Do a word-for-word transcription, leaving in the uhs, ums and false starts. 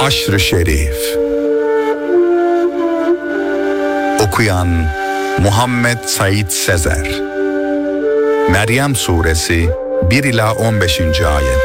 Aşr-ı Şerif. Okuyan Muhammed Said Sezer. Meryem Suresi bir ila on beşinci ayet.